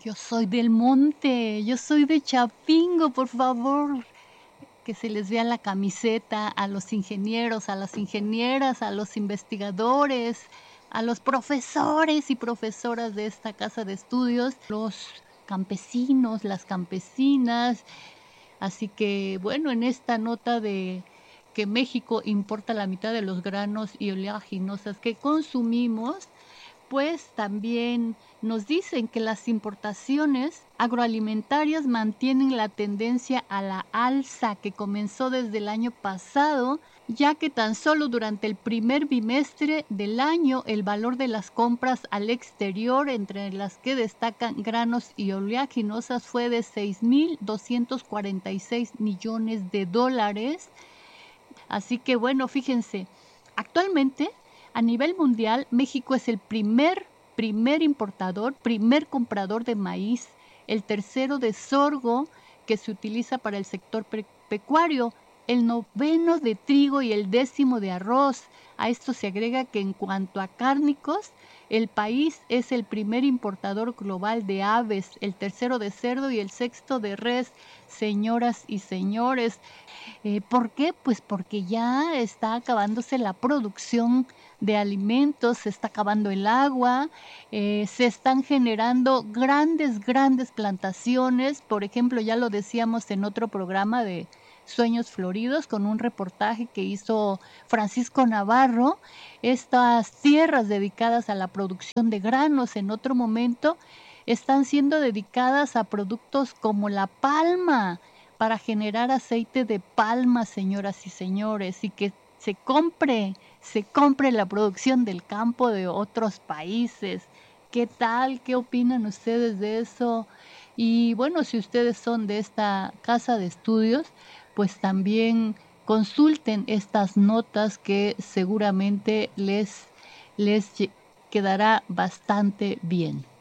Yo soy del monte, yo soy de Chapingo, por favor. Que se les vea la camiseta a los ingenieros, a las ingenieras, a los investigadores, a los profesores y profesoras de esta casa de estudios, los campesinos, las campesinas. Así que, bueno, en esta nota de que México importa la mitad de los granos y oleaginosas que consumimos, pues también nos dicen que las importaciones agroalimentarias mantienen la tendencia a la alza que comenzó desde el año pasado, ya que tan solo durante el primer bimestre del año el valor de las compras al exterior, entre las que destacan granos y oleaginosas, fue de 6.246 millones de dólares. Así que bueno, fíjense, actualmente a nivel mundial México es el primer importador, primer comprador de maíz, el tercero de sorgo que se utiliza para el sector pecuario, el noveno de trigo y el décimo de arroz. A esto se agrega que en cuanto a cárnicos, el país es el primer importador global de aves, el tercero de cerdo y el sexto de res. Señoras y señores, ¿por qué? Pues porque ya está acabándose la producción de alimentos, se está acabando el agua, se están generando grandes plantaciones. Por ejemplo, ya lo decíamos en otro programa de Sueños Floridos con un reportaje que hizo Francisco Navarro, estas tierras dedicadas a la producción de granos en otro momento están siendo dedicadas a productos como la palma, para generar aceite de palma, señoras y señores, y que se compre la producción del campo de otros países. ¿Qué tal? ¿Qué opinan ustedes de eso? Y bueno, si ustedes son de esta casa de estudios, pues también consulten estas notas que seguramente les quedará bastante bien.